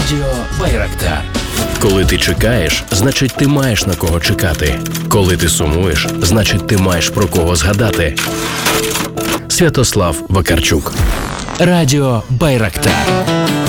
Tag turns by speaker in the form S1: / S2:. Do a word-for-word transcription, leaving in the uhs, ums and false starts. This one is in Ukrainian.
S1: Радіо Байрактар.
S2: Коли ти чекаєш, значить ти маєш на кого чекати. Коли ти сумуєш, значить ти маєш про кого згадати. Святослав Вакарчук.
S1: Радіо Байрактар.